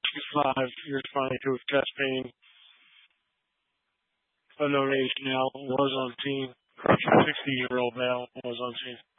65, you're responding to a chest pain, unknown age now, was on scene. 60-year-old male was on scene.